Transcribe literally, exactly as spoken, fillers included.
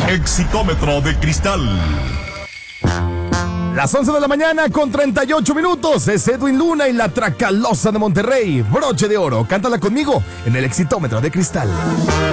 Exitómetro de cristal. Las once de la mañana con treinta y ocho minutos. Es Edwin Luna y la Tracalosa de Monterrey. Broche de oro. Cántala conmigo en el Exitómetro de cristal.